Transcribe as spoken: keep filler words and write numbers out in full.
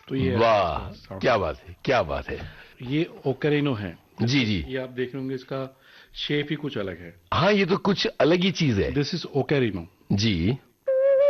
तो ये वाह, क्या बात है, क्या बात है। ये ओकेरिनो है जी जी। ये आप देख होंगे, इसका शेप ही कुछ अलग है। हाँ, ये तो कुछ अलग ही चीज है। This is ओकेरिनो ji.